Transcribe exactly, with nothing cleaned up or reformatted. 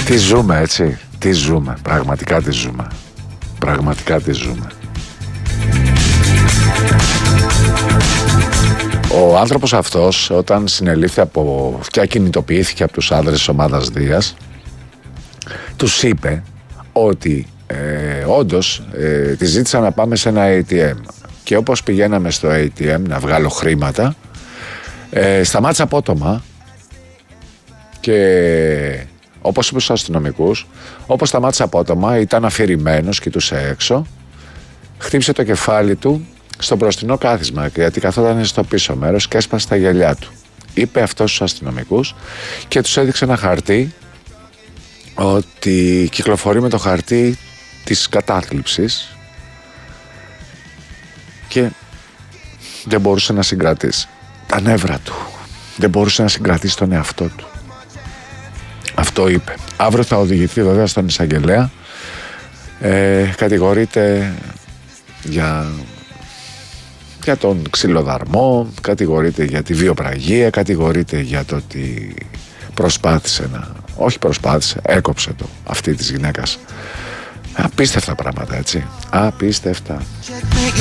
Τι ζούμε, έτσι. Τι ζούμε. Πραγματικά τι ζούμε. Πραγματικά τι ζούμε. Ο άνθρωπος αυτός, όταν συνελήφθη από και ακινητοποιήθηκε από τους άνδρες της ομάδας Δίας, τους είπε ότι ε, όντως ε, τη ζήτησαν να πάμε σε ένα έι τι εμ και όπως πηγαίναμε στο έι τι εμ να βγάλω χρήματα, ε, σταμάτησα απότομα και όπως είπε στους αστυνομικούς, όπως σταμάτησα απότομα, ήταν αφηρημένος, κοιτούσε έξω, χτύπησε το κεφάλι του στο μπροστινό κάθισμα, γιατί καθόταν στο πίσω μέρος και έσπασε τα γυαλιά του. Είπε αυτό στους αστυνομικούς και τους έδειξε ένα χαρτί, ότι κυκλοφορεί με το χαρτί της κατάθλιψης και δεν μπορούσε να συγκρατήσει τα νεύρα του, δεν μπορούσε να συγκρατήσει τον εαυτό του. Αυτό είπε. Αύριο θα οδηγηθεί βέβαια στον εισαγγελέα. Ε, κατηγορείται για, για τον ξυλοδαρμό, κατηγορείται για τη βιοπραγία, κατηγορείται για το ότι προσπάθησε να... Όχι προσπάθησε, έκοψε το αυτή της γυναίκας. Απίστευτα πράγματα, έτσι. Απίστευτα.